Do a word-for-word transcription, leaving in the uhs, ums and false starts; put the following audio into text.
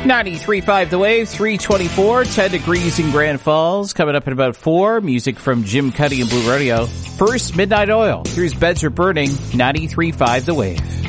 ninety-three point five The Wave, three twenty-four, ten degrees in Grand Falls. Coming up in about four, music from Jim Cuddy and Blue Rodeo. First, Midnight Oil. Here's Beds Are Burning, ninety-three point five The Wave.